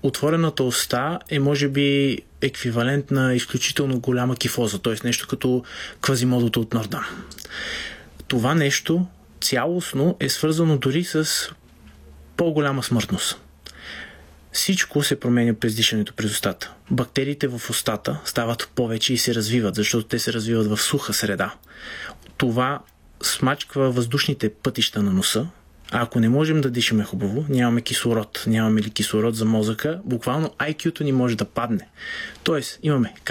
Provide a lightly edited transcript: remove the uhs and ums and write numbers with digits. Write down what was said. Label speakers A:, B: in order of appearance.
A: отворената уста е може би еквивалент на изключително голяма кифоза, т.е. нещо като квазимодото от Нордам. Това нещо цялостно е свързано дори с по-голяма смъртност. Всичко се променя през дишането през устата. Бактериите в устата стават повече и се развиват, защото те се развиват в суха среда. Това смачква въздушните пътища на носа. А ако не можем да дишаме хубаво, нямаме кислород. Нямаме ли кислород за мозъка, буквално IQ-то ни може да падне. Тоест, имаме